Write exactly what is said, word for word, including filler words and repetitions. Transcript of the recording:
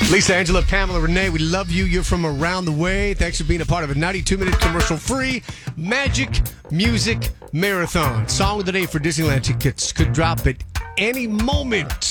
Lisa, Angela, Pamela, Renee, we love you. You're from around the way. Thanks for being a part of a ninety-two minute commercial-free Magic Music Marathon. Song of the day for Disneyland tickets could drop at any moment.